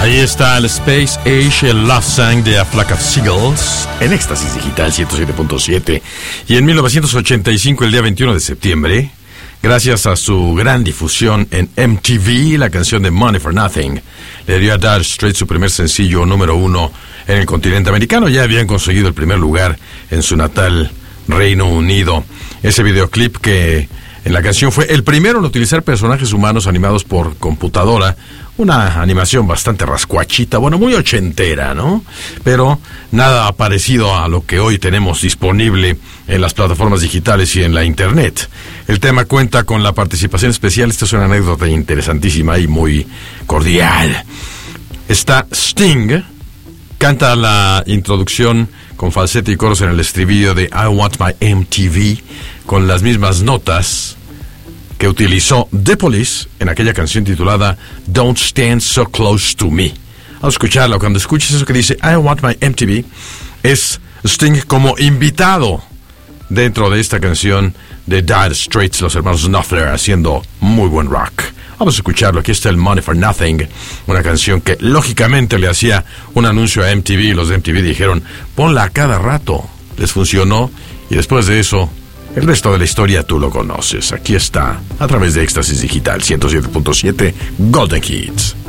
Ahí está el Space Age, el Love Song de A Flock of Seagulls, en Éxtasis Digital 107.7. Y en 1985, el día 21 de septiembre, gracias a su gran difusión en MTV, la canción de Money for Nothing le dio a Dire Straits su primer sencillo número 1 en el continente americano. Ya habían conseguido el primer lugar en su natal Reino Unido. Ese videoclip que en la canción fue el primero en utilizar personajes humanos animados por computadora. Una animación bastante rascuachita, bueno, muy ochentera, ¿no? Pero nada parecido a lo que hoy tenemos disponible en las plataformas digitales y en la internet. El tema cuenta con la participación especial, esta es una anécdota interesantísima y muy cordial. Está Sting, canta la introducción con falsete y coros en el estribillo de I Want My MTV, con las mismas notas que utilizó The Police en aquella canción titulada Don't Stand So Close to Me. Vamos a escucharla. Cuando escuches eso que dice I Want My MTV, es Sting como invitado dentro de esta canción de Dire Straits, los hermanos Knopfler, haciendo muy buen rock. Vamos a escucharlo. Aquí está el Money for Nothing, una canción que lógicamente le hacía un anuncio a MTV, y los de MTV dijeron ponla a cada rato. Les funcionó y después de eso el resto de la historia tú lo conoces. Aquí está, a través de Éxtasis Digital 107.7 Golden Kids.